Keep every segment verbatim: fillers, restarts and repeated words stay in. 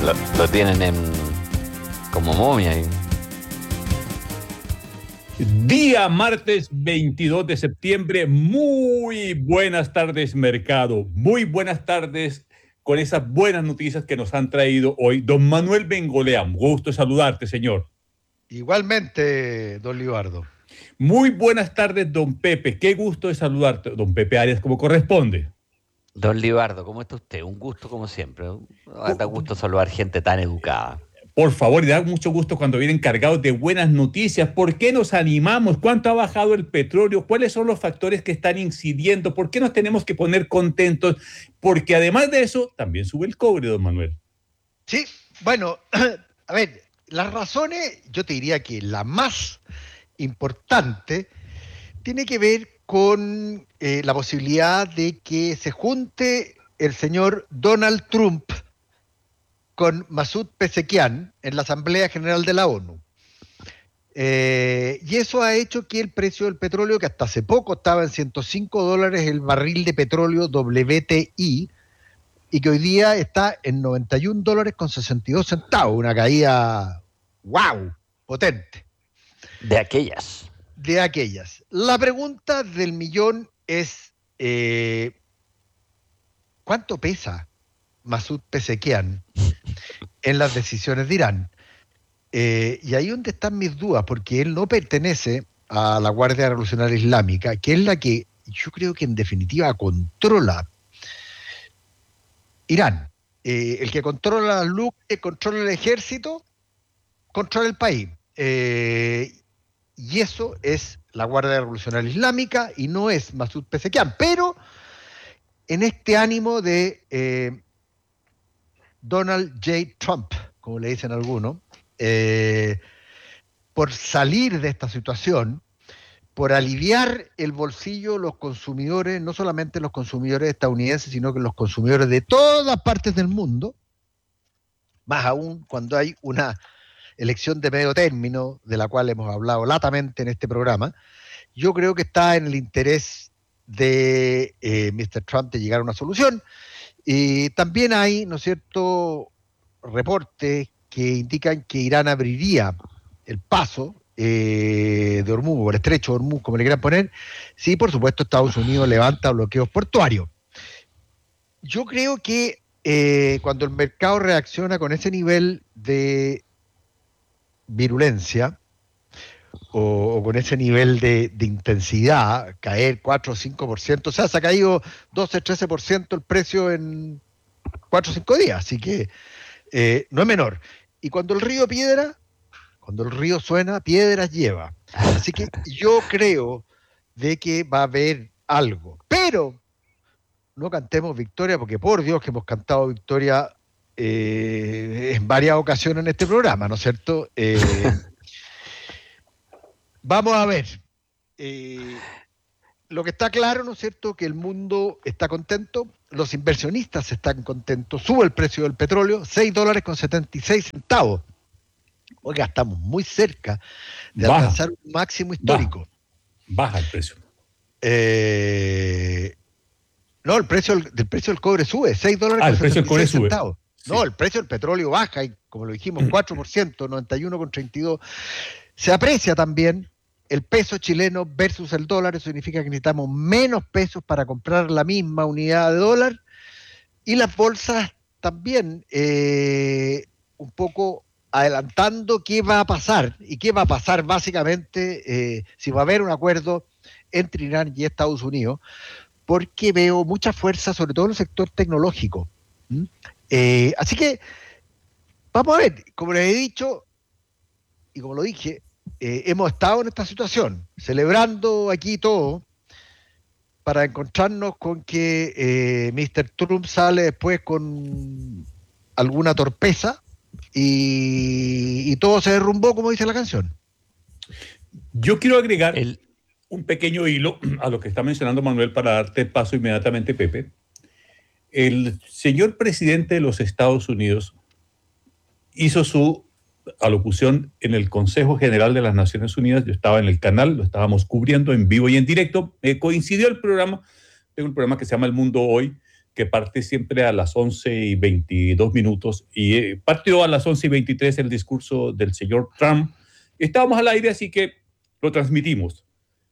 Lo, lo tienen en como momia. Y... Día martes veintidós de septiembre. Muy buenas tardes, mercado. Muy buenas tardes con esas buenas noticias que nos han traído hoy. Don Manuel Bengolea, gusto saludarte, señor. Igualmente, don Libardo. Muy buenas tardes, don Pepe. Qué gusto de saludarte, don Pepe Arias, como corresponde. Don Libardo, ¿cómo está usted? Un gusto como siempre. Da gusto saludar gente tan educada. Por favor, y da mucho gusto cuando vienen cargados de buenas noticias. ¿Por qué nos animamos? ¿Cuánto ha bajado el petróleo? ¿Cuáles son los factores que están incidiendo? ¿Por qué nos tenemos que poner contentos? Porque además de eso, también sube el cobre, don Manuel. Sí, bueno, a ver, las razones, yo te diría que la más importante tiene que ver con eh, la posibilidad de que se junte el señor Donald Trump con Masoud Pezeshkian en la Asamblea General de la ONU. Eh, y eso ha hecho que el precio del petróleo, que hasta hace poco estaba en ciento cinco dólares el barril de petróleo W T I, y que hoy día está en noventa y un dólares con sesenta y dos centavos, una caída, wow, potente. De aquellas. De aquellas. La pregunta del millón es, eh, ¿cuánto pesa Masoud Pezeshkian en las decisiones de Irán? Eh, y ahí es donde están mis dudas, porque él no pertenece a la Guardia Revolucionaria Islámica, que es la que yo creo que en definitiva controla Irán. Eh, el que controla las luces, controla el ejército, controla el país. Eh, y eso es la Guardia Revolucionaria Islámica y no es Masoud Pezeshkian. Pero en este ánimo de eh, Donald J. Trump, como le dicen algunos, eh, por salir de esta situación, por aliviar el bolsillo de los consumidores, no solamente los consumidores estadounidenses, sino que los consumidores de todas partes del mundo, más aún cuando hay una elección de medio término, de la cual hemos hablado latamente en este programa, yo creo que está en el interés de eh, mister Trump de llegar a una solución. Y también hay, ¿no es cierto?, reportes que indican que Irán abriría el paso eh, de Hormuz, o el estrecho de Hormuz, como le quieran poner, si por supuesto Estados Unidos levanta bloqueos portuarios. Yo creo que eh, cuando el mercado reacciona con ese nivel de virulencia o, o con ese nivel de, de intensidad, caer cuatro o cinco por ciento, o sea, se ha caído doce a trece por ciento el precio en cuatro o cinco días, así que eh, no es menor. Y cuando el río piedra, cuando el río suena, piedras lleva. Así que yo creo de que va a haber algo. Pero no cantemos victoria, porque por Dios que hemos cantado victoria eh, en varias ocasiones en este programa, ¿no es cierto? Eh, vamos a ver. Eh, lo que está claro, ¿no es cierto?, que el mundo está contento, los inversionistas están contentos, sube el precio del petróleo, seis dólares con setenta y seis centavos. Oiga, estamos muy cerca de Baja. alcanzar un máximo histórico. Baja, Baja el precio. Eh, no, el precio del, del precio del cobre sube, seis dólares Ah, con el precio del cobre setenta y seis sube. centavos. Sí. No, el precio del petróleo baja y, como lo dijimos, cuatro por ciento, noventa y uno con treinta y dos. Se aprecia también el peso chileno versus el dólar, eso significa que necesitamos menos pesos para comprar la misma unidad de dólar, y las bolsas también eh, un poco adelantando qué va a pasar, y qué va a pasar básicamente eh, si va a haber un acuerdo entre Irán y Estados Unidos, porque veo mucha fuerza, sobre todo en el sector tecnológico. ¿Mm? Eh, así que, vamos a ver, como les he dicho, y como lo dije, Eh, hemos estado en esta situación, celebrando aquí todo, para encontrarnos con que eh, mister Trump sale después con alguna torpeza y, y todo se derrumbó, como dice la canción. Yo quiero agregar El... un pequeño hilo a lo que está mencionando Manuel para darte paso inmediatamente, Pepe. El señor presidente de los Estados Unidos hizo su alocución en el Consejo General de las Naciones Unidas. Yo estaba en el canal, lo estábamos cubriendo en vivo y en directo. Me coincidió el programa, tengo un programa que se llama El Mundo Hoy, que parte siempre a las once y veintidós minutos, y eh, partió a las once y veintitrés el discurso del señor Trump. Estábamos al aire, así que lo transmitimos.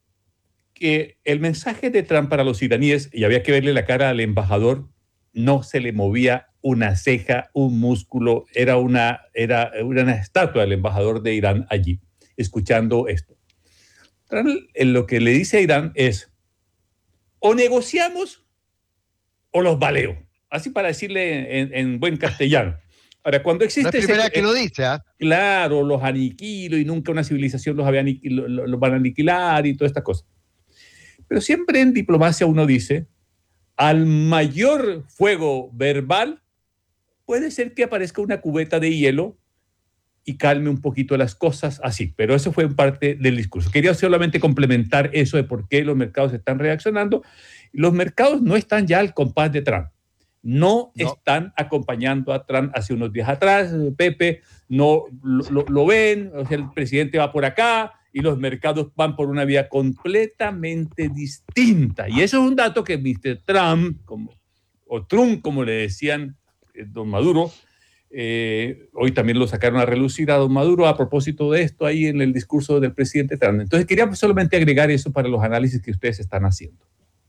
Que el mensaje de Trump para los iraníes, y había que verle la cara al embajador, no se le movía una ceja, un músculo, era una, era una estatua del embajador de Irán allí, escuchando esto. Trump, en lo que le dice a Irán es, o negociamos o los baleo, así para decirle en, en buen castellano. Ahora, cuando existe... No es primera ese, que lo dice, ¿ah? ¿eh? Claro, los aniquilo y nunca una civilización los, había aniqu- lo, lo, los van a aniquilar y todas estas cosas. Pero siempre en diplomacia uno dice, al mayor fuego verbal, puede ser que aparezca una cubeta de hielo y calme un poquito las cosas así. Pero eso fue en parte del discurso. Quería solamente complementar eso de por qué los mercados están reaccionando. Los mercados no están ya al compás de Trump. No, no. están acompañando a Trump hace unos días atrás, Pepe, no lo, lo, lo ven, o sea, el presidente va por acá y los mercados van por una vía completamente distinta. Y eso es un dato que mister Trump, como, o Trump, como le decían eh, don Maduro, eh, hoy también lo sacaron a relucir a don Maduro a propósito de esto ahí en el discurso del presidente Trump. Entonces quería solamente agregar eso para los análisis que ustedes están haciendo.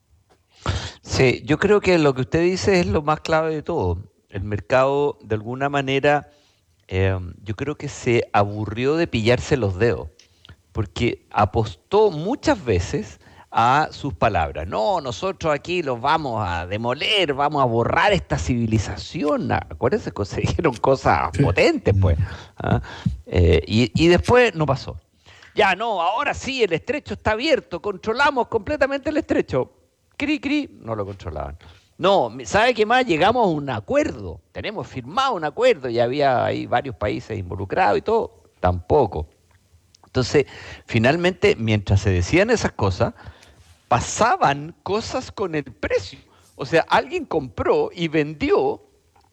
Sí, yo creo que lo que usted dice es lo más clave de todo. El mercado, de alguna manera, eh, yo creo que se aburrió de pillarse los dedos, porque apostó muchas veces a sus palabras. No, nosotros aquí los vamos a demoler, vamos a borrar esta civilización. Acuérdense que se dijeron cosas potentes, pues. ¿Ah? Eh, y, y después no pasó. Ya, no, ahora sí, el estrecho está abierto, controlamos completamente el estrecho. Cri, cri, no lo controlaban. No, ¿sabe qué más? Llegamos a un acuerdo, tenemos firmado un acuerdo y había ahí varios países involucrados y todo, tampoco. Entonces, finalmente, mientras se decían esas cosas, pasaban cosas con el precio. O sea, alguien compró y vendió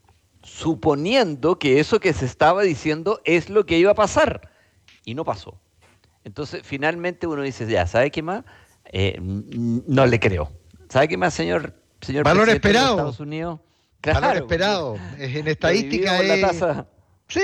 suponiendo que eso que se estaba diciendo es lo que iba a pasar y no pasó. Entonces, finalmente uno dice, ya, ¿sabe qué más? Eh, no le creo. ¿Sabe qué más, señor, señor valor presidente esperado. de Estados Unidos? Claro, valor esperado. En estadística es... La tasa. Sí.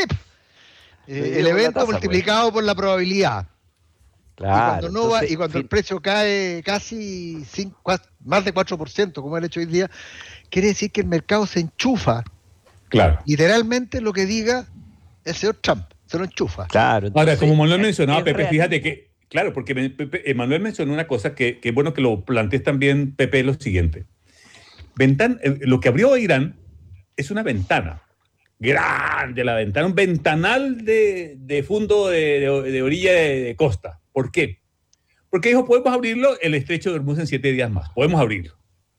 Eh, el evento tasa, multiplicado pues. por la probabilidad. Claro. Y cuando, no entonces, va, y cuando fin... el precio cae casi cinco, más de cuatro por ciento, como han hecho hoy día, quiere decir que el mercado se enchufa. Claro. Literalmente lo que diga el señor Trump, se lo enchufa. Claro. Entonces, ahora, como Manuel mencionaba, Pepe, real. fíjate que... Claro, porque Pepe, Manuel mencionó una cosa que, que bueno que lo plantees también, Pepe, es lo siguiente. Ventan, lo que abrió Irán es una ventana, grande la ventana, un ventanal de, de fondo de, de, de orilla de, de costa. ¿Por qué? Porque dijo, podemos abrirlo el estrecho de Hormuz en siete días más, podemos abrirlo.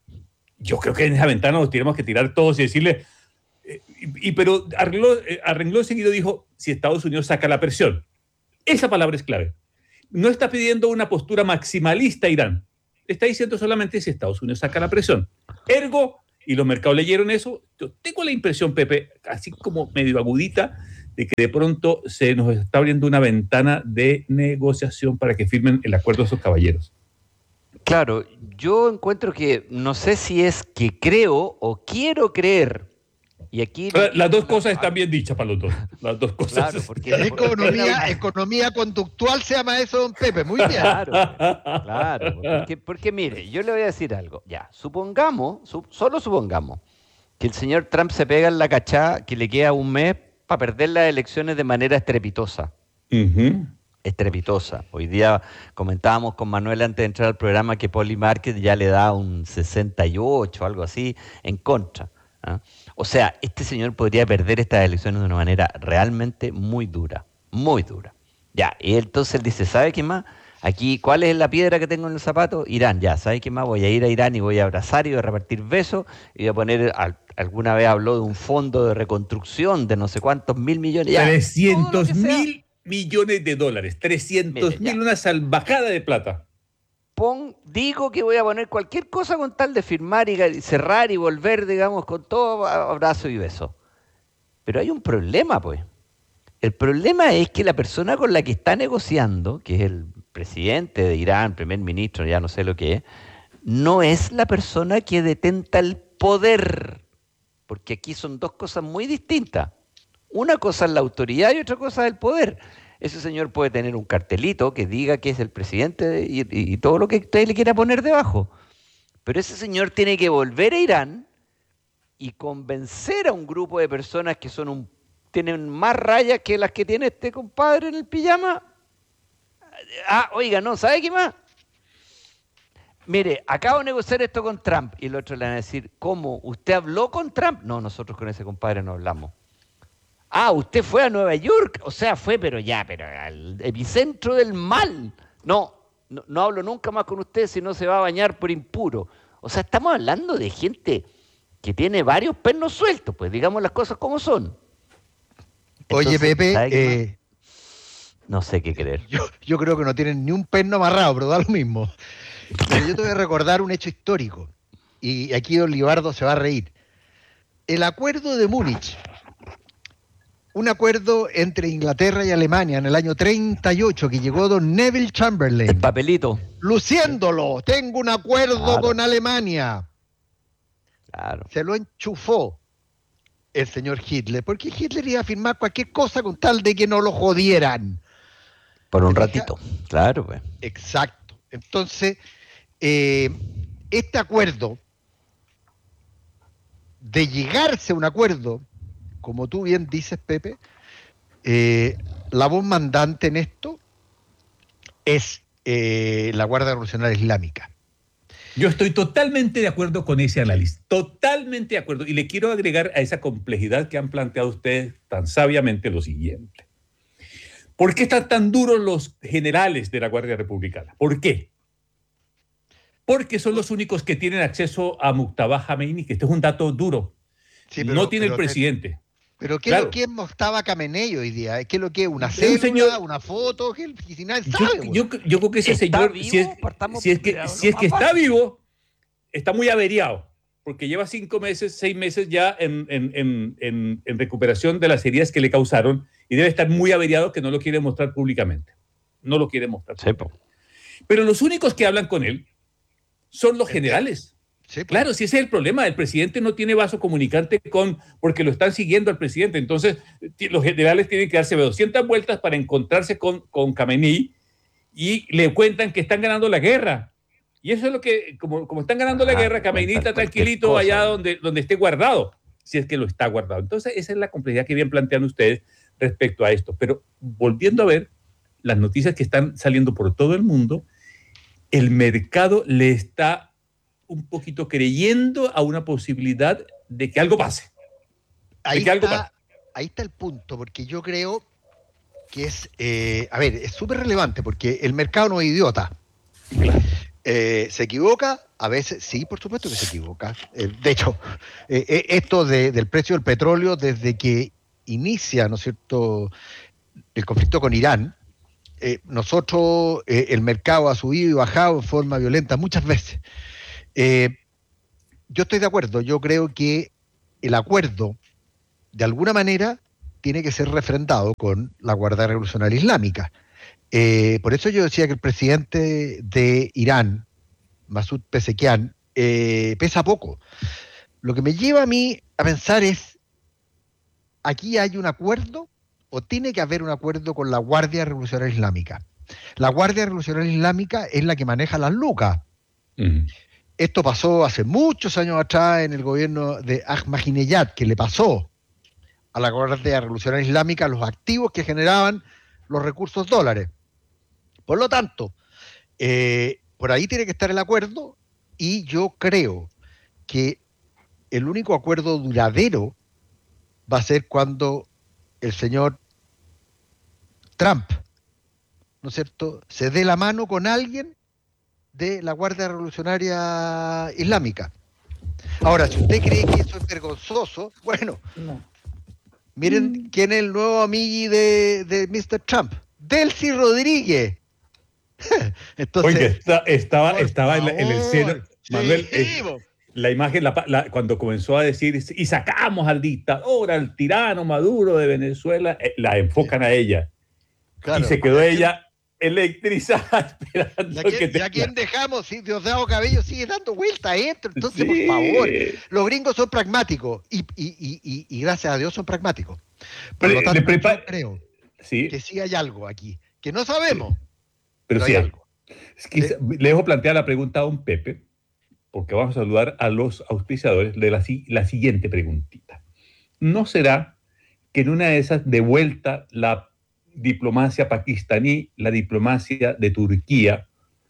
Yo creo que en esa ventana nos tenemos que tirar todos y decirle, eh, y, y, pero arregló, eh, arregló seguido dijo, si Estados Unidos saca la presión. Esa palabra es clave. No está pidiendo una postura maximalista Irán. Está diciendo solamente si Estados Unidos saca la presión. Ergo, y los mercados leyeron eso, yo tengo la impresión, Pepe, así como medio agudita, de que de pronto se nos está abriendo una ventana de negociación para que firmen el acuerdo de esos caballeros. Claro, yo encuentro que, no sé si es que creo o quiero creer. Y aquí las dos cosas están bien dichas para los dos. Las dos cosas. Claro, porque economía, economía conductual se llama eso, don Pepe. Muy bien. Claro, claro. Porque, porque mire, yo le voy a decir algo. Ya, supongamos, su, solo supongamos, que el señor Trump se pega en la cachá que le queda un mes para perder las elecciones de manera estrepitosa. Uh-huh. Estrepitosa. Hoy día comentábamos con Manuel antes de entrar al programa que Polly Market ya le da un sesenta y ocho, algo así, en contra. ¿Ah? O sea, este señor podría perder estas elecciones de una manera realmente muy dura, muy dura. Ya, y entonces él dice, ¿sabe qué más? Aquí, ¿cuál es la piedra que tengo en el zapato? Irán, ya, ¿sabe qué más? Voy a ir a Irán y voy a abrazar y voy a repartir besos y voy a poner, al, alguna vez habló de un fondo de reconstrucción de no sé cuántos mil millones. Ya, trescientos mil millones de dólares, trescientos mil, una salvajada de plata. Pon, digo que voy a poner cualquier cosa con tal de firmar y cerrar y volver, digamos, con todo abrazo y beso. Pero hay un problema, pues. El problema es que la persona con la que está negociando, que es el presidente de Irán, primer ministro, ya no sé lo que es, no es la persona que detenta el poder, porque aquí son dos cosas muy distintas. Una cosa es la autoridad y otra cosa es el poder. Ese señor puede tener un cartelito que diga que es el presidente y, y, y todo lo que usted le quiera poner debajo. Pero ese señor tiene que volver a Irán y convencer a un grupo de personas que son un, tienen más rayas que las que tiene este compadre en el pijama. Ah, oiga, no, ¿sabe qué más? Mire, acabo de negociar esto con Trump. Y el otro le van a decir, ¿cómo? ¿Usted habló con Trump? No, nosotros con ese compadre no hablamos. Ah, usted fue a Nueva York. O sea, fue, pero ya, pero al epicentro del mal. No, no, no hablo nunca más con usted si no se va a bañar por impuro. O sea, estamos hablando de gente que tiene varios pernos sueltos, pues digamos las cosas como son. Entonces, oye, Pepe, eh, no sé qué creer. Yo, yo creo que no tienen ni un perno amarrado, pero da lo mismo. Pero yo te voy a recordar un hecho histórico, y aquí don Libardo se va a reír. El acuerdo de Múnich, un acuerdo entre Inglaterra y Alemania en el año treinta y ocho, que llegó don Neville Chamberlain. El papelito. Luciéndolo, tengo un acuerdo claro. con Alemania. Claro. Se lo enchufó el señor Hitler, porque Hitler iba a firmar cualquier cosa con tal de que no lo jodieran. Por un ratito, claro. Pues. Exacto. Entonces, eh, este acuerdo, de llegarse a un acuerdo, como tú bien dices, Pepe, eh, la voz mandante en esto es eh, la Guardia Revolucionaria Islámica. Yo estoy totalmente de acuerdo con ese análisis, totalmente de acuerdo. Y le quiero agregar a esa complejidad que han planteado ustedes tan sabiamente lo siguiente. ¿Por qué están tan duros los generales de la Guardia Republicana? ¿Por qué? Porque son los únicos que tienen acceso a Muqtada Khamenei, que este es un dato duro. Sí, pero, no tiene pero, el presidente. Pero ¿qué claro. es lo que es Muqtada Khamenei hoy día? ¿Qué es lo que es? ¿Una célula, señor, una foto? ¿Qué, si nadie sabe, yo, yo, yo creo que ese señor, vivo, si es, si es que, si es que está vivo, está muy averiado, porque lleva cinco meses, seis meses ya en, en, en, en, en recuperación de las heridas que le causaron y debe estar muy averiado que no lo quiere mostrar públicamente. No lo quiere mostrar. Sí, pero los únicos que hablan con él son los generales. Sí, pues. Claro, si ese es el problema, el presidente no tiene vaso comunicante con, porque lo están siguiendo al presidente, entonces los generales tienen que darse doscientas vueltas para encontrarse con, con Khamenei y le cuentan que están ganando la guerra. Y eso es lo que, como, como están ganando la ah, guerra, Khamenei está tranquilito cosa, allá donde, donde esté guardado, si es que lo está guardado. Entonces esa es la complejidad que bien plantean ustedes respecto a esto. Pero volviendo a ver las noticias que están saliendo por todo el mundo, el mercado le está un poquito creyendo a una posibilidad de que algo pase. Ahí, de que está, algo pase. Ahí está el punto, porque yo creo que es, eh, a ver, es súper relevante, porque el mercado no es idiota. Claro. Eh, ¿Se equivoca? A veces, sí, por supuesto que se equivoca. Eh, de hecho, eh, eh, esto de, del precio del petróleo, desde que inicia, ¿no es cierto?, el conflicto con Irán, eh, nosotros, eh, el mercado ha subido y bajado en forma violenta muchas veces. Eh, yo estoy de acuerdo, yo creo que el acuerdo, de alguna manera, tiene que ser refrendado con la Guardia Revolucionaria Islámica. Eh, por eso yo decía que el presidente de Irán, Masoud Pezeshkian, eh, pesa poco. Lo que me lleva a mí a pensar es, ¿aquí hay un acuerdo o tiene que haber un acuerdo con la Guardia Revolucionaria Islámica? La Guardia Revolucionaria Islámica es la que maneja las lucas. Uh-huh. Esto pasó hace muchos años atrás en el gobierno de Ahmadinejad, que le pasó a la Guardia Revolucionaria Islámica los activos que generaban los recursos dólares. Por lo tanto, eh, por ahí tiene que estar el acuerdo, y yo creo que el único acuerdo duradero va a ser cuando el señor Trump, ¿no es cierto?, se dé la mano con alguien de la Guardia Revolucionaria Islámica. Ahora, si usted cree que eso es vergonzoso, bueno, no. Miren mm. quién es el nuevo amigo de, de mister Trump, Delcy Rodríguez. Entonces, oye, está, estaba, estaba en, la, en el seno, Manuel, sí, eh, la imagen, la, la, cuando comenzó a decir, y sacamos al dictador, al tirano Maduro de Venezuela, eh, la enfocan sí. a ella. Claro, y se quedó ella electrizada esperando ¿Y a que quién, te... y a quién dejamos? Si Diosdado Cabello sigue dando vuelta adentro. Entonces, Sí. por favor, los gringos son pragmáticos y, y, y, y, y gracias a Dios son pragmáticos. Por Pre- lo le tanto, prepa- yo creo Sí, que sí hay algo aquí, que no sabemos, pero pero sí hay hay. algo. Es que Sí. Le dejo plantear la pregunta a don Pepe, porque vamos a saludar a los auspiciadores de la, si- la siguiente preguntita. ¿No será que en una de esas, de vuelta, la diplomacia pakistaní, la diplomacia de Turquía,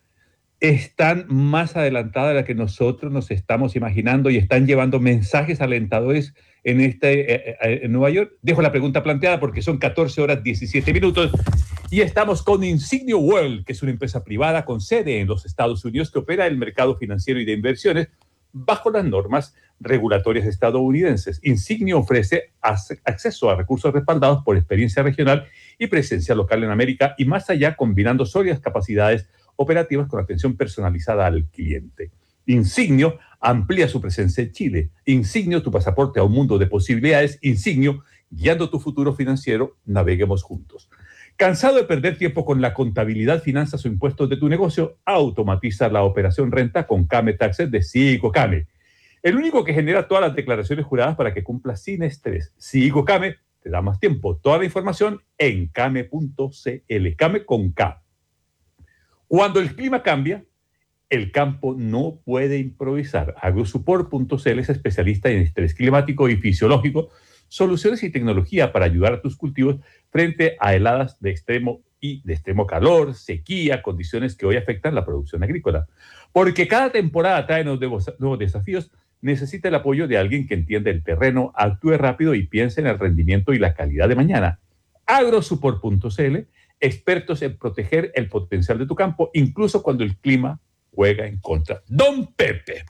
están más adelantadas de la que nosotros nos estamos imaginando y están llevando mensajes alentadores en, este, eh, eh, en Nueva York? Dejo la pregunta planteada porque son catorce horas diecisiete minutos y estamos con Insignio World, que es una empresa privada con sede en los Estados Unidos que opera el mercado financiero y de inversiones bajo las normas regulatorias estadounidenses. Insignio ofrece acceso a recursos respaldados por experiencia regional y presencia local en América y más allá, combinando sólidas capacidades operativas con atención personalizada al cliente. Insignio amplía su presencia en Chile. Insignio, tu pasaporte a un mundo de posibilidades. Insignio, guiando tu futuro financiero, naveguemos juntos. ¿Cansado de perder tiempo con la contabilidad, finanzas o impuestos de tu negocio? Automatiza la operación renta con Came Taxes de Sigo Came. El único que genera todas las declaraciones juradas para que cumplas sin estrés. Sigo Came te da más tiempo. Toda la información en came punto cl. Came con K. Cuando el clima cambia, el campo no puede improvisar. Agrosupport punto cl es especialista en estrés climático y fisiológico, soluciones y tecnología para ayudar a tus cultivos frente a heladas de extremo y de extremo calor, sequía, condiciones que hoy afectan la producción agrícola. Porque cada temporada trae nuevos, nuevos desafíos, necesita el apoyo de alguien que entienda el terreno, actúe rápido y piense en el rendimiento y la calidad de mañana. Agrosupport punto cl, expertos en proteger el potencial de tu campo, incluso cuando el clima juega en contra. Don Pepe.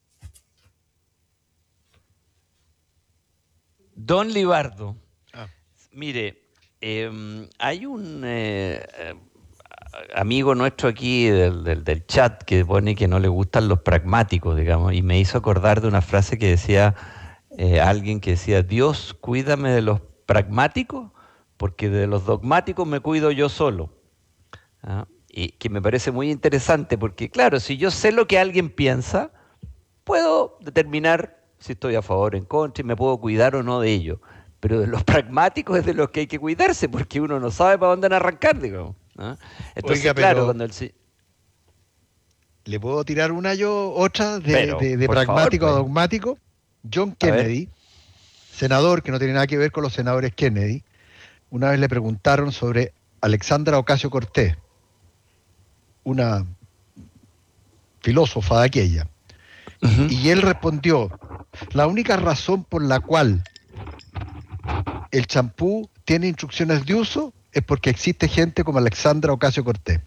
Don Libardo, Ah. mire, eh, hay un eh, eh, amigo nuestro aquí del, del, del chat que pone que no le gustan los pragmáticos, digamos, y me hizo acordar de una frase que decía eh, alguien que decía: Dios, cuídame de los pragmáticos, porque de los dogmáticos me cuido yo solo. ¿Ah? Y que me parece muy interesante, porque claro, si yo sé lo que alguien piensa, puedo determinar si estoy a favor o en contra y me puedo cuidar o no de ello. Pero de los pragmáticos es de los que hay que cuidarse, porque uno no sabe para dónde van a arrancar, digamos. ¿Ah? Entonces, Oiga, claro, pero cuando el... sí- ¿le puedo tirar una yo, otra de, Pero, de- de por pragmático favor, a pues. dogmático? John A ver. Kennedy, senador que no tiene nada que ver con los senadores Kennedy, una vez le preguntaron sobre Alexandra Ocasio-Cortez, una filósofa de aquella. Ujú. Y él respondió: la única razón por la cual el champú tiene instrucciones de uso es porque existe gente como Alexandra Ocasio-Cortez.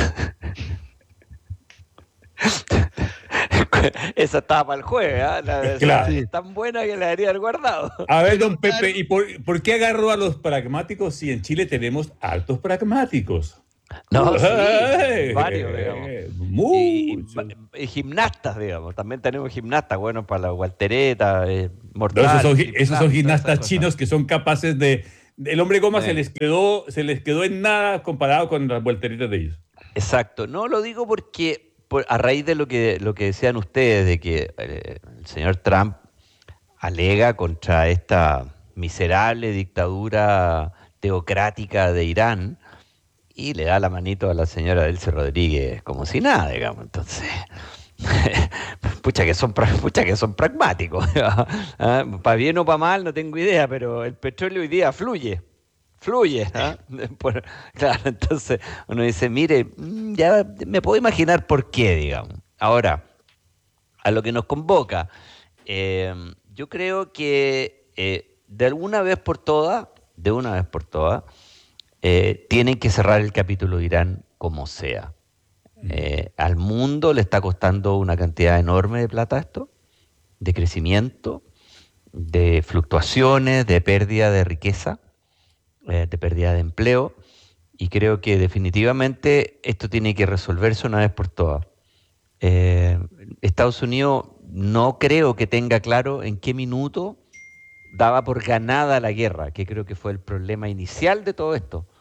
Esa estaba para el jueves, ¿ah? La- esa Claro. es tan buena que la debería haber guardado. A ver, don Pero, Pepe, ¿y por, por qué agarró a los pragmáticos si en Chile tenemos altos pragmáticos? No, sí, Ay, varios, digamos. Y, y- mucho. y gimnastas, digamos. También tenemos gimnastas buenos para la gualtereta, eh, No, mortal. esos son, flip-flap, esos son todas gimnastas esas chinos cosas. que son capaces de... El hombre goma Sí. se les quedó se les quedó en nada comparado con las volteritas de ellos. Exacto. No lo digo porque por- a raíz de lo que, lo que decían ustedes, de que eh, el señor Trump alega contra esta miserable dictadura teocrática de Irán y le da la manito a la señora Delcy Rodríguez como si nada, digamos. Entonces, pucha que son, pra- pucha que son pragmáticos. ¿Ah? Para bien o para mal, no tengo idea, pero el petróleo hoy día fluye. Fluye. ¿Ah? Por- claro, entonces uno dice, mire, mm, ya me puedo imaginar por qué, digamos. Ahora, a lo que nos convoca, eh, yo creo que eh, de alguna vez por todas, de una vez por todas, eh, tienen que cerrar el capítulo de Irán como sea. Eh, al mundo le está costando una cantidad enorme de plata esto, de crecimiento, de fluctuaciones, de pérdida de riqueza, eh, de pérdida de empleo, y creo que definitivamente esto tiene que resolverse una vez por todas. Eh, Estados Unidos no creo que tenga claro en qué minuto daba por ganada la guerra, que creo que fue el problema inicial de todo esto.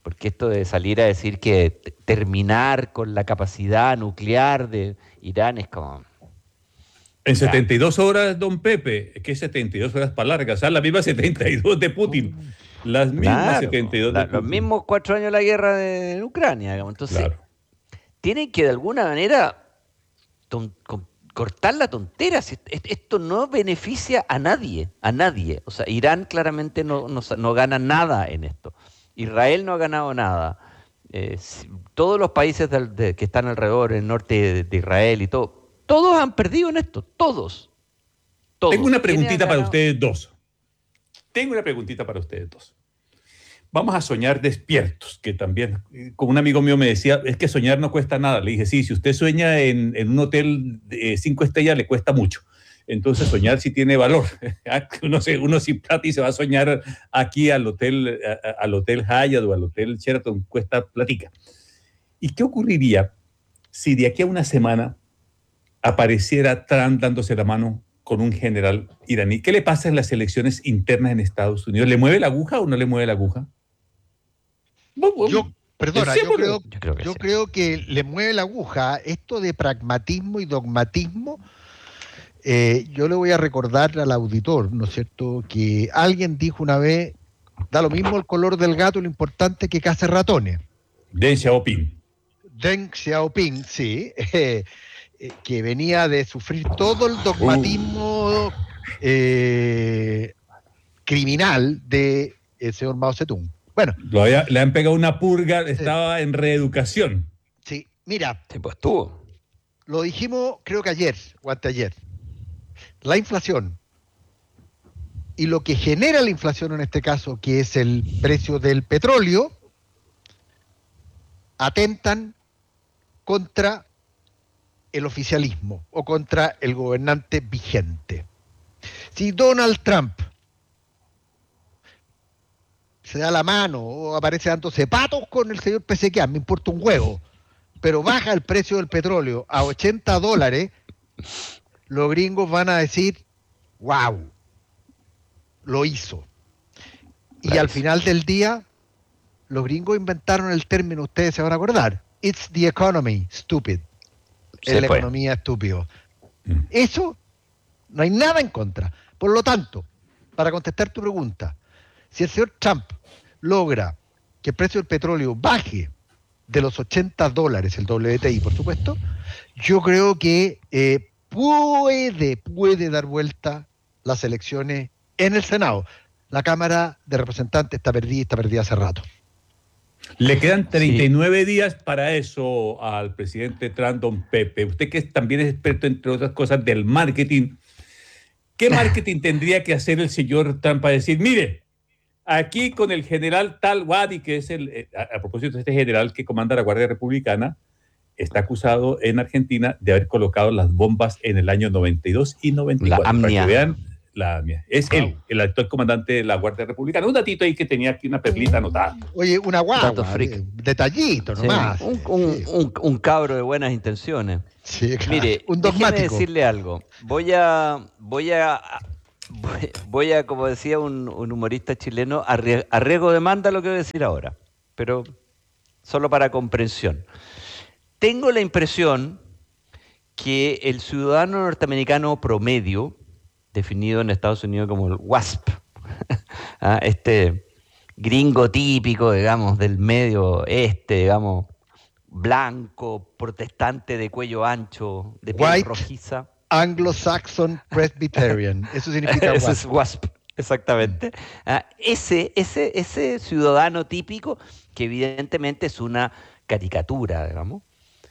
Porque esto de salir a decir que t- terminar con la capacidad nuclear de Irán es como... En Ya. setenta y dos horas, don Pepe, es que setenta y dos horas para largas, o sea, las mismas setenta y dos de Putin. Las mismas Claro, setenta y dos la- de los Putin. mismos cuatro años de la guerra de, en Ucrania, digamos. Entonces, Claro. tienen que de alguna manera ton- con- cortar la tontera. Si est- esto no beneficia a nadie, a nadie. O sea, Irán claramente no, no, sa- no gana nada en esto. Israel no ha ganado nada. Eh, si- todos los países del- de- que están alrededor, en el norte de, de Israel y todo, todos han perdido en esto, todos. Todos. Tengo una ¿Quiénes han preguntita para ganado? ustedes dos. Tengo una preguntita para ustedes dos. Vamos a soñar despiertos, que también, eh, como un amigo mío me decía, es que soñar no cuesta nada. Le dije, sí, si usted sueña en, en un hotel de cinco estrellas, le cuesta mucho. Entonces, soñar sí tiene valor. uno, se, uno sin plata y se va a soñar aquí al hotel, a- a- al hotel Hyatt o al hotel Sheraton, cuesta platica. ¿Y qué ocurriría si de aquí a una semana apareciera Trump dándose la mano con un general iraní? ¿Qué le pasa en las elecciones internas en Estados Unidos? ¿Le mueve la aguja o no le mueve la aguja? Yo, perdona, yo Pensémoslo. creo, Yo creo que yo sí. creo que le mueve la aguja esto de pragmatismo y dogmatismo. Eh, yo le voy a recordar al auditor, ¿no es cierto?, que alguien dijo una vez, da lo mismo el color del gato, lo importante es que cace ratones. Deng Xiaoping. Deng Xiaoping, sí, eh, eh, que venía de sufrir todo el dogmatismo eh, criminal de el señor Mao Zedong. Bueno, Lo había- le han pegado una purga, Sí. estaba en reeducación. sí, mira, Sí, pues estuvo. lo dijimos creo que ayer o anteayer. La inflación y lo que genera la inflación en este caso, que es el precio del petróleo, atentan contra el oficialismo o contra el gobernante vigente. Si Donald Trump se da la mano o aparece dándose patos con el señor Pesequian, me importa un huevo, pero baja el precio del petróleo a ochenta dólares, los gringos van a decir, wow, lo hizo. Y La al hizo. final del día, los gringos inventaron el término, ustedes se van a acordar, it's the economy, stupid. Se Es la fue. economía estúpido. Mm. Eso, no hay nada en contra. Por lo tanto, para contestar tu pregunta, si el señor Trump logra que el precio del petróleo baje de los ochenta dólares, el W T I, por supuesto, yo creo que eh, puede, puede dar vuelta las elecciones en el Senado. La Cámara de Representantes está perdida, está perdida hace rato. Le quedan treinta y nueve días para eso al presidente Trump, don Pepe. Usted que también es experto, entre otras cosas, del marketing. ¿Qué marketing tendría que hacer el señor Trump para decir, mire, aquí con el general Tal Wadi, que es el, eh, a, a propósito, este general que comanda la Guardia Republicana, está acusado en Argentina de haber colocado las bombas en el año noventa y dos y noventa y cuatro. La AMNIA. Para que vean, la AMNIA. Es él, el actual comandante de la Guardia Republicana. Un datito ahí que tenía aquí una perlita anotada. Oye, una Dato guagua, freak. eh, detallito Sí, nomás. un, un- Sí, un- un cabro de buenas intenciones. sí, claro. Mire, Un déjeme dogmático. decirle algo. Voy a, voy a, voy- voy a, como decía un, un humorista chileno, a rie- a riesgo de manda lo que voy a decir ahora, pero solo para comprensión. Tengo la impresión que el ciudadano norteamericano promedio, definido en Estados Unidos como el WASP, ¿ah? este gringo típico, digamos, del medio este, digamos, blanco, protestante de cuello ancho, de piel White. rojiza. Anglo-Saxon Presbyterian. Eso significa Ese es WASP. WASP, exactamente. Ah, ese, ese, ese ciudadano típico, que evidentemente es una caricatura, digamos,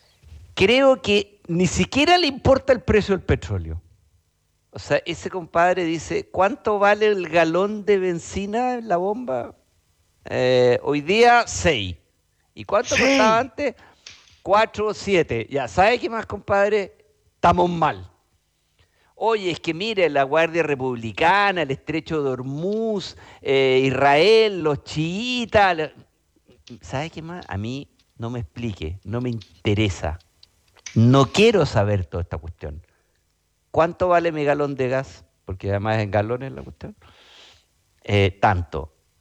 creo que ni siquiera le importa el precio del petróleo. O sea, ese compadre dice, ¿cuánto vale el galón de benzina en la bomba? Eh, hoy día, seis. ¿Y cuánto Sí. costaba antes? Cuatro o siete. Ya, ¿sabe qué más, compadre? Estamos mal. Oye, es que mire, la Guardia Republicana, el Estrecho de Hormuz, eh, Israel, los chiitas. la- ¿Sabe qué más? A mí no me explique, no me interesa. No quiero saber toda esta cuestión. ¿Cuánto vale mi galón de gas? Porque además en galones la cuestión. Eh, tanto.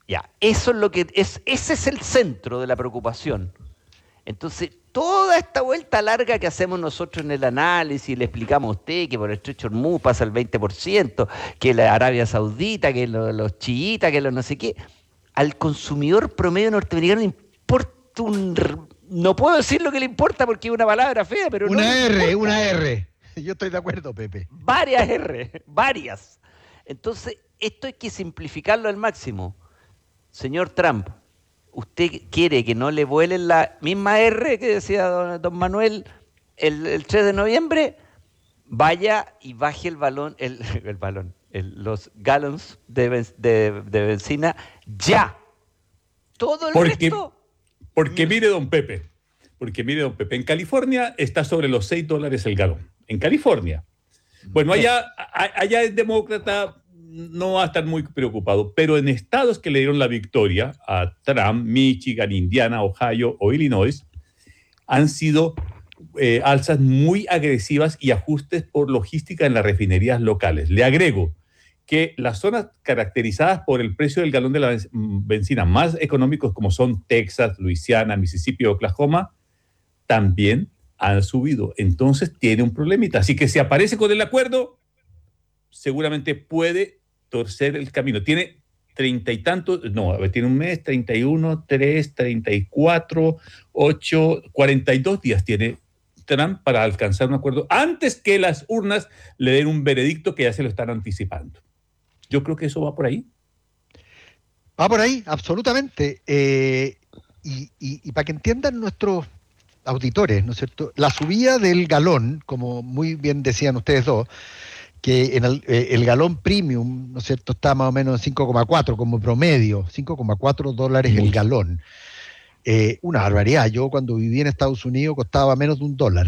Ya, eso es lo que es, ese es el centro de la preocupación. Entonces, toda esta vuelta larga que hacemos nosotros en el análisis, le explicamos a usted que por el estrecho de Hormuz pasa el veinte por ciento, que la Arabia Saudita, que lo, los chiitas, que los no sé qué, al consumidor promedio norteamericano le importa un... No puedo decir lo que le importa porque es una palabra fea, pero una no R, una R. Yo estoy de acuerdo, Pepe. Varias R, varias. Entonces, esto hay que simplificarlo al máximo. Señor Trump, ¿usted quiere que no le vuelen la misma R que decía don, don Manuel el, el tres de noviembre? Vaya y baje el balón, el, el balón, el, los gallons de, de, de benzina ya. Todo el porque, resto... Porque mire, don Pepe, porque mire, don Pepe, en California está sobre los seis dólares el galón. En California. Bueno, allá, allá el demócrata no va a estar muy preocupado, pero en estados que le dieron la victoria a Trump, Michigan, Indiana, Ohio o Illinois, han sido eh, alzas muy agresivas y ajustes por logística en las refinerías locales. Le agrego que las zonas caracterizadas por el precio del galón de la benzina más económicos, como son Texas, Luisiana, Mississippi, Oklahoma, también han subido. Entonces tiene un problemita. Así que si aparece con el acuerdo, seguramente puede torcer el camino. Tiene treinta y tantos, no, a ver, tiene un mes, treinta y uno, tres, treinta y cuatro, ocho, cuarenta y dos días tiene Trump para alcanzar un acuerdo antes que las urnas le den un veredicto que ya se lo están anticipando. Yo creo que eso va por ahí. Va por ahí, absolutamente. Eh, y, y, y para que entiendan nuestros auditores, ¿no es cierto? La subida del galón, como muy bien decían ustedes dos, que en el, eh, el galón premium, ¿no es cierto?, está más o menos en cinco coma cuatro como promedio, cinco coma cuatro dólares el galón. Eh, una barbaridad. Yo cuando viví en Estados Unidos costaba menos de un dólar.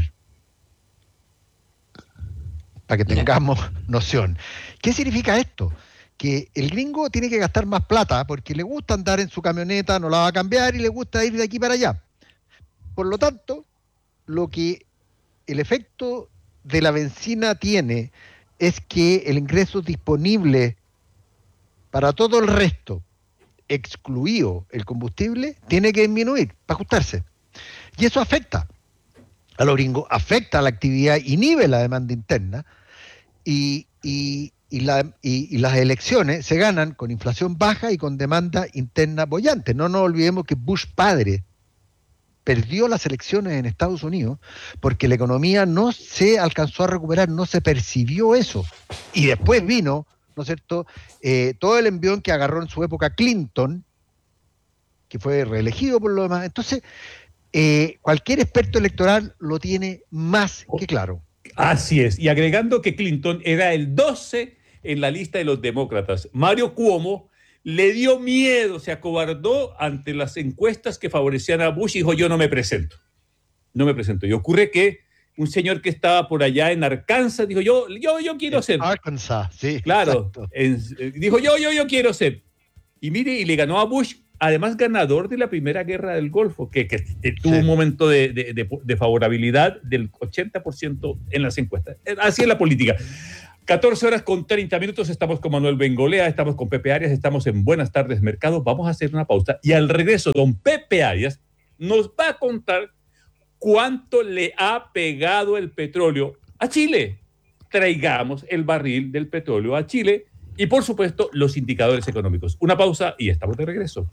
Para que tengamos noción. ¿Qué significa esto? Que el gringo tiene que gastar más plata porque le gusta andar en su camioneta, no la va a cambiar y le gusta ir de aquí para allá. Por lo tanto, lo que el efecto de la benzina tiene es que el ingreso disponible para todo el resto, excluido el combustible, tiene que disminuir para ajustarse. Y eso afecta a los gringos, afecta a la actividad, inhibe la demanda interna y, y, y, la, y, y las elecciones se ganan con inflación baja y con demanda interna boyante. No nos olvidemos que Bush padre perdió las elecciones en Estados Unidos porque la economía no se alcanzó a recuperar, no se percibió eso. Y después vino, ¿no es cierto?, eh, todo el envión que agarró en su época Clinton, que fue reelegido por lo demás. Entonces, eh, cualquier experto electoral lo tiene más que claro. Así es. Y agregando que Clinton era el doce en la lista de los demócratas. Mario Cuomo le dio miedo, se acobardó ante las encuestas que favorecían a Bush y dijo, yo no me presento. No me presento. Y ocurre que un señor que estaba por allá en Arkansas dijo, yo, yo, yo quiero ser. Arkansas, sí. Claro. En, dijo, yo, yo, yo quiero ser. Y mire, y le ganó a Bush, además ganador de la primera guerra del Golfo, que, que tuvo sí. un momento de, de, de, de favorabilidad del ochenta por ciento en las encuestas. Así es la política. catorce horas con treinta minutos, estamos con Manuel Bengolea, estamos con Pepe Arias, estamos en Buenas Tardes Mercado. Vamos a hacer una pausa y al regreso don Pepe Arias nos va a contar cuánto le ha pegado el petróleo a Chile. Traigamos el barril del petróleo a Chile y por supuesto los indicadores económicos. Una pausa y estamos de regreso.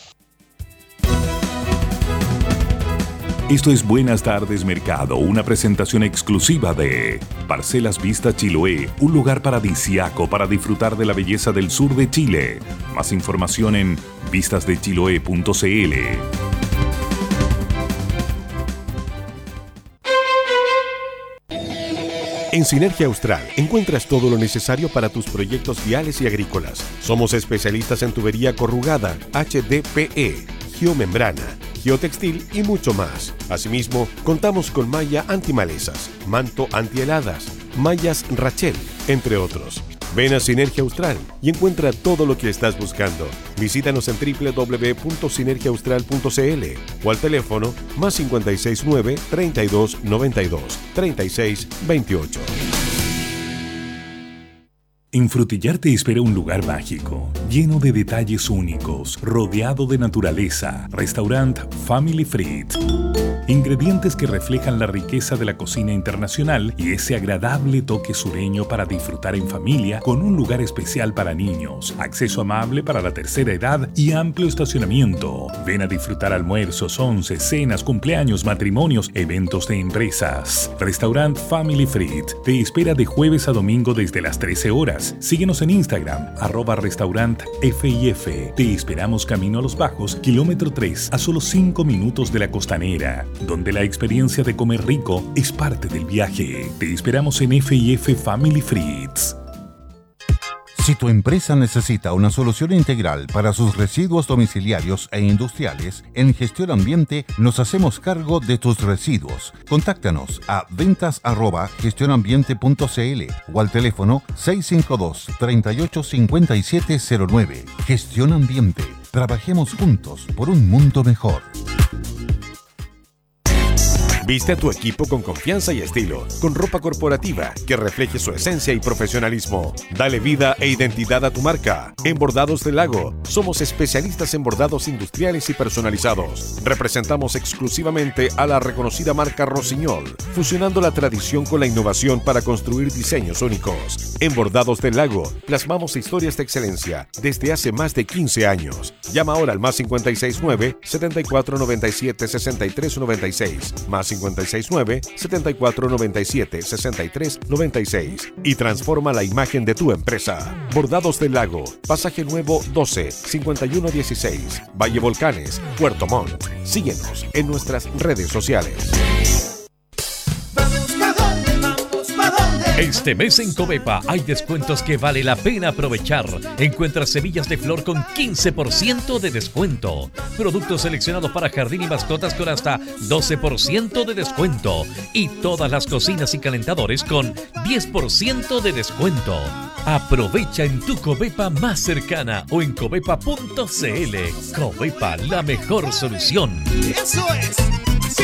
Esto es Buenas Tardes Mercado, una presentación exclusiva de Parcelas Vista Chiloé, un lugar paradisíaco para disfrutar de la belleza del sur de Chile. Más información en vistas de chiloé punto c l. En Sinergia Austral encuentras todo lo necesario para tus proyectos viales y agrícolas. Somos especialistas en tubería corrugada, H D P E, geomembrana, geotextil y mucho más. Asimismo, contamos con malla antimalezas, manto antiheladas, mallas Rachel, entre otros. Ven a Sinergia Austral y encuentra todo lo que estás buscando. Visítanos en doble u doble u doble u punto sinergia austral punto c l o al teléfono más cinco seis nueve, treinta y dos, noventa y dos, treinta y seis, veintiocho. En Frutillar te espera un lugar mágico, lleno de detalles únicos, rodeado de naturaleza. Restaurant Family Fried. Ingredientes que reflejan la riqueza de la cocina internacional y ese agradable toque sureño para disfrutar en familia, con un lugar especial para niños, acceso amable para la tercera edad y amplio estacionamiento. Ven a disfrutar almuerzos, once, cenas, cumpleaños, matrimonios, eventos de empresas. Restaurant Family Fried te espera de jueves a domingo desde las trece horas. Síguenos en Instagram, arroba restaurant F I F. Te esperamos camino a Los Bajos, kilómetro tres, a solo cinco minutos de la Costanera, donde la experiencia de comer rico es parte del viaje. Te esperamos en F I F Family Frieds. Si tu empresa necesita una solución integral para sus residuos domiciliarios e industriales, en Gestión Ambiente nos hacemos cargo de tus residuos. Contáctanos a ventas arroba gestionambiente punto cl o al teléfono seis cinco dos, tres ocho cinco siete cero nueve. Gestión Ambiente. Trabajemos juntos por un mundo mejor. Viste a tu equipo con confianza y estilo, con ropa corporativa que refleje su esencia y profesionalismo. Dale vida e identidad a tu marca. En Bordados del Lago, somos especialistas en bordados industriales y personalizados. Representamos exclusivamente a la reconocida marca Rossignol, fusionando la tradición con la innovación para construir diseños únicos. En Bordados del Lago, plasmamos historias de excelencia desde hace más de quince años. Llama ahora al más cinco seis nueve, siete cuatro nueve siete, seis tres nueve seis, más cincuenta y seis nueve, setenta y cuatro noventa y siete, sesenta y tres noventa y seis y transforma la imagen de tu empresa. Bordados del Lago, Pasaje Nuevo doce, cincuenta y uno dieciséis, Valle Volcanes, Puerto Montt. Síguenos en nuestras redes sociales. Este mes en Covepa hay descuentos que vale la pena aprovechar. Encuentra semillas de flor con quince por ciento de descuento. Productos seleccionados para jardín y mascotas con hasta doce por ciento de descuento. Y todas las cocinas y calentadores con diez por ciento de descuento. Aprovecha en tu Covepa más cercana o en covepa punto cl. Covepa, la mejor solución. ¡Eso es! ¡Sí!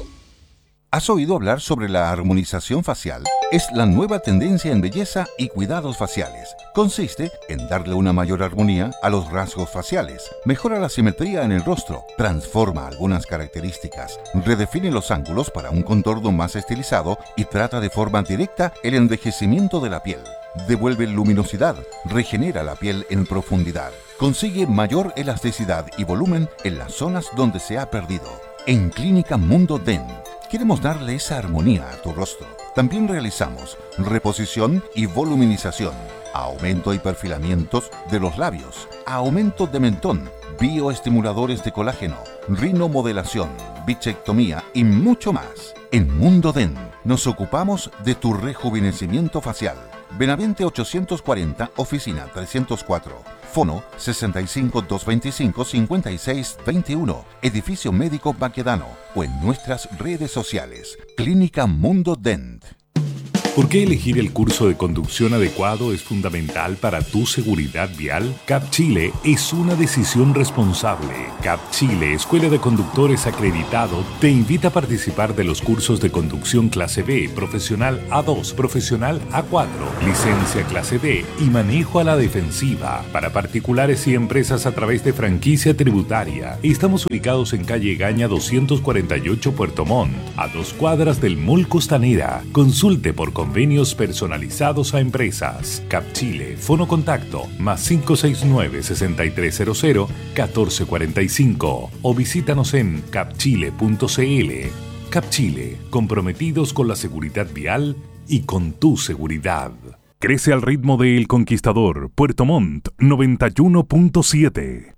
¿Has oído hablar sobre la armonización facial? Es la nueva tendencia en belleza y cuidados faciales. Consiste en darle una mayor armonía a los rasgos faciales, mejora la simetría en el rostro, transforma algunas características, redefine los ángulos para un contorno más estilizado y trata de forma directa el envejecimiento de la piel. Devuelve luminosidad, regenera la piel en profundidad, consigue mayor elasticidad y volumen en las zonas donde se ha perdido. En Clínica Mundo Dent, queremos darle esa armonía a tu rostro. También realizamos reposición y voluminización, aumento y perfilamientos de los labios, aumento de mentón, bioestimuladores de colágeno, rinomodelación, bichectomía y mucho más. En Mundo Dent nos ocupamos de tu rejuvenecimiento facial. Benavente ochocientos cuarenta, oficina trescientos cuatro. Fono sesenta y cinco, doscientos veinticinco, cincuenta y seis veintiuno. Edificio Médico Baquedano o en nuestras redes sociales. Clínica Mundo Dent. ¿Por qué elegir el curso de conducción adecuado es fundamental para tu seguridad vial? CAP Chile es una decisión responsable. CAP Chile, Escuela de Conductores acreditado, te invita a participar de los cursos de conducción clase B, profesional A dos, profesional A cuatro, licencia clase D y manejo a la defensiva para particulares y empresas a través de franquicia tributaria. Estamos ubicados en calle Gaña doscientos cuarenta y ocho, Puerto Montt, a dos cuadras del Mall Costanera. Consulte por convenios personalizados a empresas. CAP Chile, fono contacto, más cinco seis nueve, seis tres cero cero, uno cuatro cuatro cinco o visítanos en capchile punto cl. CAP Chile, comprometidos con la seguridad vial y con tu seguridad. Crece al ritmo de El Conquistador, Puerto Montt, noventa y uno punto siete.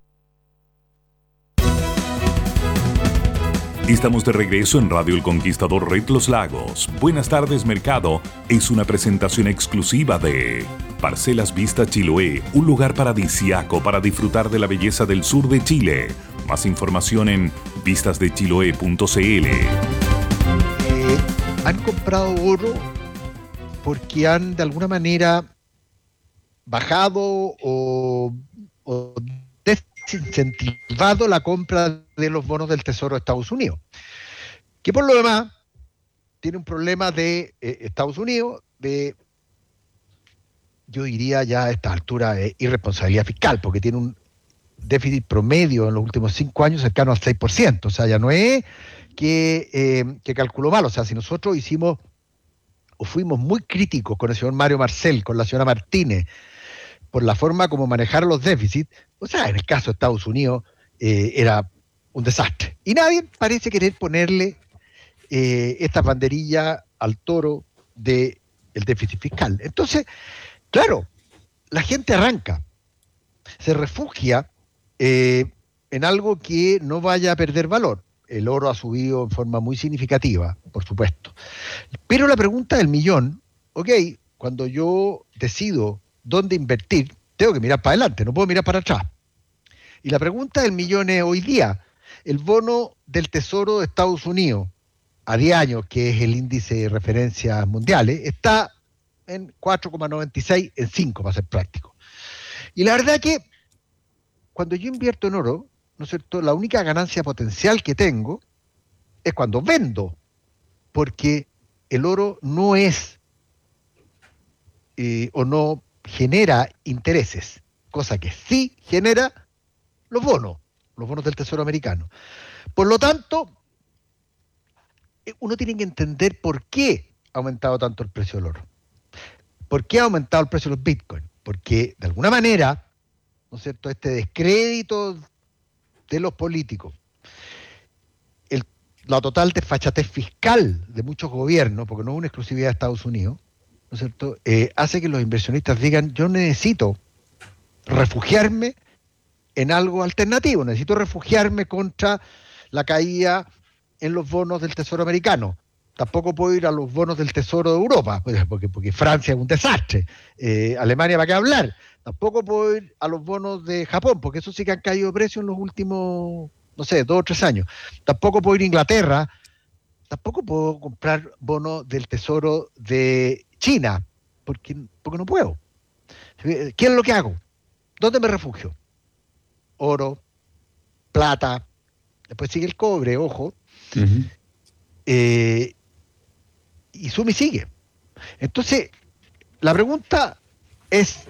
Estamos de regreso en Radio El Conquistador Red Los Lagos. Buenas tardes, mercado. Es una presentación exclusiva de Parcelas Vista Chiloé, un lugar paradisíaco para disfrutar de la belleza del sur de Chile. Más información en vistas de chiloé punto cl. Eh, han comprado oro porque han de alguna manera bajado o, o desincentivado la compra de los bonos del Tesoro de Estados Unidos, que por lo demás tiene un problema de eh, Estados Unidos de yo diría ya a esta altura es irresponsabilidad fiscal, porque tiene un déficit promedio en los últimos cinco años cercano al seis por ciento. O sea, ya no es que, eh, que calculó mal. O sea, si nosotros hicimos o fuimos muy críticos con el señor Mario Marcel, con la señora Martínez, por la forma como manejar los déficits, o sea, en el caso de Estados Unidos eh, era un desastre. Y nadie parece querer ponerle eh, esta banderilla al toro del déficit fiscal. Entonces, claro, la gente arranca, se refugia eh, en algo que no vaya a perder valor. El oro ha subido en forma muy significativa, por supuesto. Pero la pregunta del millón, ok, cuando yo decido dónde invertir, tengo que mirar para adelante, no puedo mirar para atrás. Y la pregunta del millón es hoy día, el bono del Tesoro de Estados Unidos, a diez años, que es el índice de referencias mundiales, está en cuatro coma noventa y seis, en cinco para ser práctico. Y la verdad que cuando yo invierto en oro, ¿no es cierto?, la única ganancia potencial que tengo es cuando vendo, porque el oro no es eh, o no genera intereses, cosa que sí genera los bonos, los bonos del Tesoro americano. Por lo tanto, uno tiene que entender por qué ha aumentado tanto el precio del oro. ¿Por qué ha aumentado el precio de los bitcoins? Porque de alguna manera, ¿no es cierto?, este descrédito de los políticos, el, la total desfachatez fiscal de muchos gobiernos, porque no es una exclusividad de Estados Unidos, ¿no es cierto?, eh, hace que los inversionistas digan, yo necesito refugiarme en algo alternativo, necesito refugiarme contra la caída en los bonos del Tesoro americano. Tampoco puedo ir a los bonos del Tesoro de Europa, porque, porque Francia es un desastre, eh, Alemania va a qué hablar. Tampoco puedo ir a los bonos de Japón, porque eso sí que han caído de precio en los últimos, no sé, dos o tres años. Tampoco puedo ir a Inglaterra, tampoco puedo comprar bonos del Tesoro de China, porque, porque no puedo. ¿Qué es lo que hago? ¿Dónde me refugio? Oro, plata, después sigue el cobre, ojo, uh-huh. eh, y suma y sigue. Entonces, la pregunta es,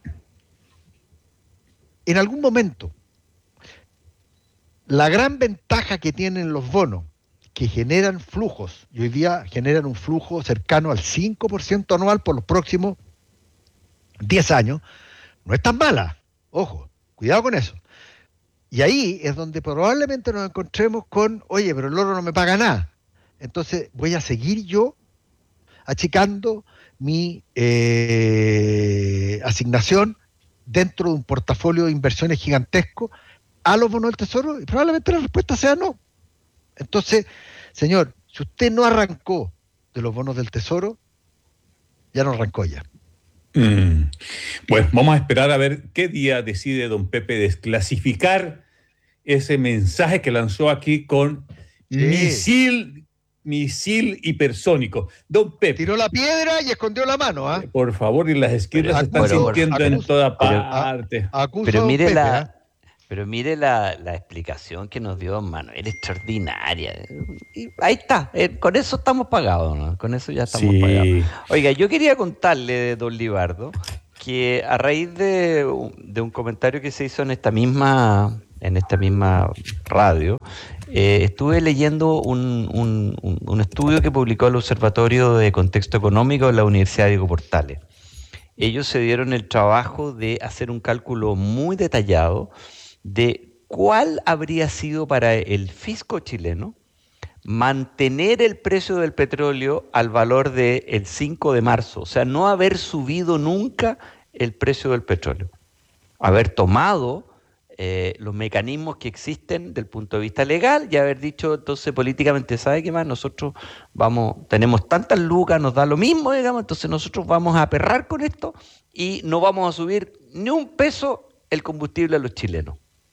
en algún momento, la gran ventaja que tienen los bonos, que generan flujos, y hoy día generan un flujo cercano al cinco por ciento anual por los próximos diez años, no es tan mala, ojo, cuidado con eso. Y ahí es donde probablemente nos encontremos con, oye, pero el oro no me paga nada. Entonces voy a seguir yo achicando mi eh, asignación dentro de un portafolio de inversiones gigantesco a los bonos del Tesoro, y probablemente la respuesta sea no. Entonces, señor, si usted no arrancó de los bonos del Tesoro, ya no arrancó ya. Mm. Bueno, vamos a esperar a ver qué día decide don Pepe desclasificar ese mensaje que lanzó aquí con sí. misil, misil hipersónico. Don Pepe. Tiró la piedra y escondió la mano, ¿ah? ¿eh? Por favor, y las esquirlas se están bueno, sintiendo acuso, en toda parte. A, pero mire la... ¿eh? Pero mire la, la explicación que nos dio don Manuel, extraordinaria. Y ahí está, eh, con eso estamos pagados, ¿no? Con eso ya estamos sí. pagados. Oiga, yo quería contarle, don Libardo, que a raíz de, de un comentario que se hizo en esta misma, en esta misma radio, eh, estuve leyendo un, un, un, un estudio que publicó el Observatorio de Contexto Económico de la Universidad Diego Portales. Ellos se dieron el trabajo de hacer un cálculo muy detallado de cuál habría sido para el fisco chileno mantener el precio del petróleo al valor del cinco de marzo, o sea, no haber subido nunca el precio del petróleo, haber tomado eh, los mecanismos que existen del punto de vista legal y haber dicho entonces políticamente, ¿sabe qué más? Nosotros vamos, tenemos tantas lucas, nos da lo mismo, digamos, entonces nosotros vamos a aperrar con esto y no vamos a subir ni un peso el combustible a los chilenos.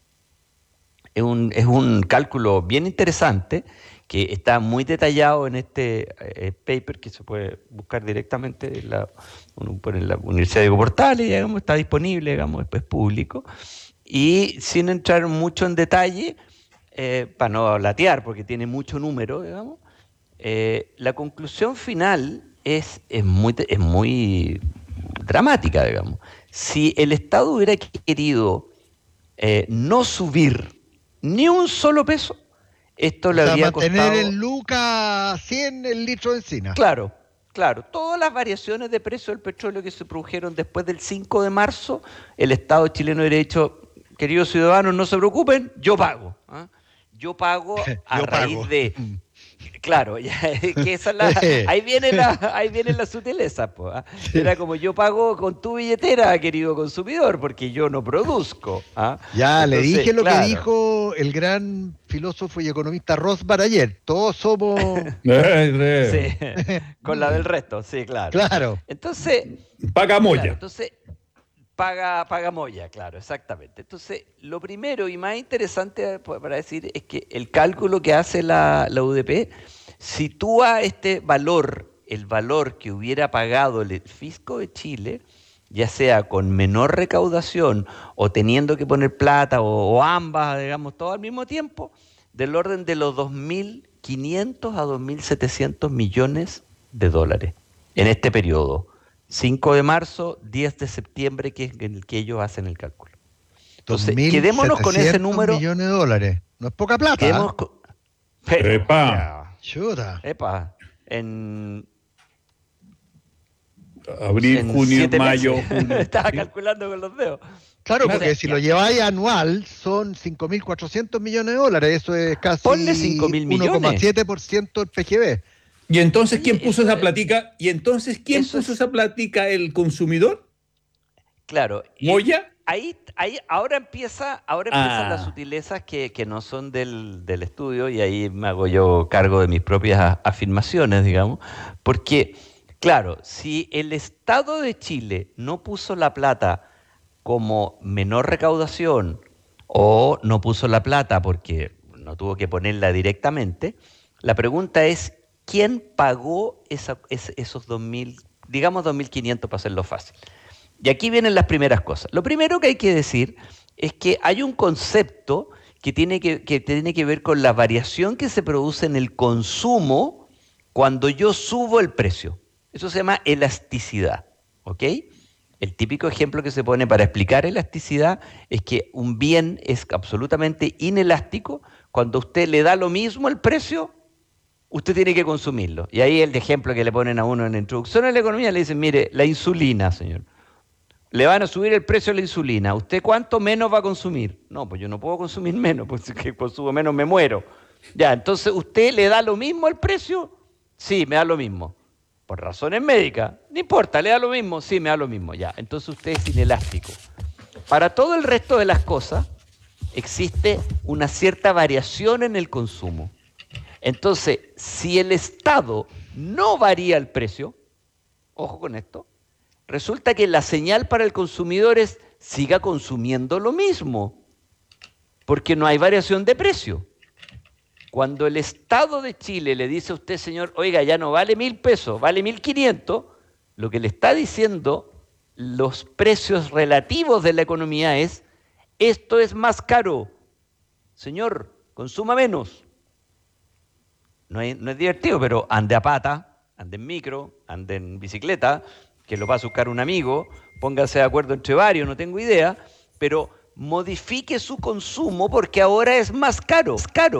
Es un, es un cálculo bien interesante que está muy detallado en este eh, paper que se puede buscar directamente en la, en la Universidad de Diego Portales, digamos, está disponible, digamos, es público, y sin entrar mucho en detalle, eh, para no latear, porque tiene mucho número, digamos, eh, la conclusión final es, es, muy, es muy dramática, digamos. Si el Estado hubiera querido eh, no subir ni un solo peso, esto le o sea, habría mantener costado... en Luca cien el litro de encina. Claro, claro. Todas las variaciones de precio del petróleo que se produjeron después del cinco de marzo, el Estado chileno hubiera dicho, queridos ciudadanos, no se preocupen, yo pago. ¿ah? Yo pago a Yo raíz pago. de... Claro, ya, que esa es la, ahí viene la, ahí viene la sutileza, po, ¿ah? Era como yo pago con tu billetera, querido consumidor, porque yo no produzco. ¿ah? Ya, le Entonces, dije lo claro. que dijo el gran filósofo y economista Rothbard ayer. Todos somos... Eh, Sí, con la del resto, sí, claro. Claro. Entonces, Paga Moya. claro, entonces paga, paga Moya, claro, exactamente. Entonces, lo primero y más interesante para decir es que el cálculo que hace la, la U D P sitúa este valor, el valor que hubiera pagado el fisco de Chile, ya sea con menor recaudación o teniendo que poner plata o, o ambas, digamos, todo al mismo tiempo, del orden de los dos mil quinientos a dos mil setecientos millones de dólares en este periodo. cinco de marzo, diez de septiembre, que es en el que ellos hacen el cálculo. Entonces, quedémonos con ese número. millones de dólares. No es poca plata. Quedémonos ¿eh? con... Pero, Epa. ya, Chuta. epa, en, Abril, en junio, siete mayo, meses. junio. Estaba ¿sí? calculando con los dedos. Claro, Claro, porque si ya. lo lleváis anual son cinco mil cuatrocientos millones de dólares. Eso es casi Ponle cinco mil millones. uno coma siete por ciento del P G B. Y entonces, ¿quién Oye, puso eso esa es- platica? ¿Y entonces quién eso puso es- esa platica? ¿El consumidor? Claro. y ¿Moya? Ahí, ahí, ahora empieza, ahora empiezan Ah. las sutilezas que, que no son del, del estudio, y ahí me hago yo cargo de mis propias a- afirmaciones, digamos, porque, claro, si el Estado de Chile no puso la plata como menor recaudación o no puso la plata porque no tuvo que ponerla directamente, la pregunta es, ¿quién pagó esa- es- esos dos mil, digamos dos mil quinientos para hacerlo fácil? Y aquí vienen las primeras cosas. Lo primero que hay que decir es que hay un concepto que tiene que, que tiene que ver con la variación que se produce en el consumo cuando yo subo el precio. Eso se llama elasticidad, ¿ok? El típico ejemplo que se pone para explicar elasticidad es que un bien es absolutamente inelástico. Cuando a usted le da lo mismo el precio, usted tiene que consumirlo. Y ahí el ejemplo que le ponen a uno en la introducción a la economía, le dicen, mire, la insulina, señor. Le van a subir el precio de la insulina. ¿Usted cuánto menos va a consumir? No, pues yo no puedo consumir menos, porque si consumo menos me muero. Ya, entonces, ¿usted le da lo mismo el precio? Sí, me da lo mismo. Por razones médicas. No importa, ¿le da lo mismo? Sí, me da lo mismo. Ya, entonces usted es inelástico. Para todo el resto de las cosas, existe una cierta variación en el consumo. Entonces, si el Estado no varía el precio, ojo con esto, resulta que la señal para el consumidor es siga consumiendo lo mismo, porque no hay variación de precio. Cuando el Estado de Chile le dice a usted, señor, oiga, ya no vale mil pesos, vale mil quinientos, lo que le está diciendo los precios relativos de la economía es, esto es más caro, señor, consuma menos. No es, no es divertido, pero ande a pata, ande en micro, ande en bicicleta, que lo va a buscar un amigo, pónganse de acuerdo entre varios, no tengo idea, pero modifique su consumo porque ahora es más caro, es caro.